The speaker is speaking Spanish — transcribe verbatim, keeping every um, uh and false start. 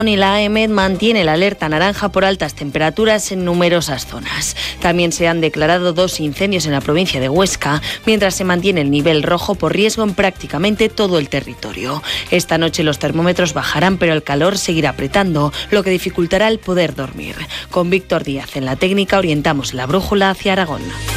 y la AEMET mantiene la alerta naranja por altas temperaturas en numerosas zonas. También se han declarado dos incendios en la provincia de Huesca, mientras se mantiene el nivel rojo por riesgo en prácticamente todo el territorio. Esta noche los termómetros bajarán, pero el calor seguirá apretando, lo que dificultará el poder dormir. Con Víctor Díaz en la técnica orientamos la brújula hacia Aragón.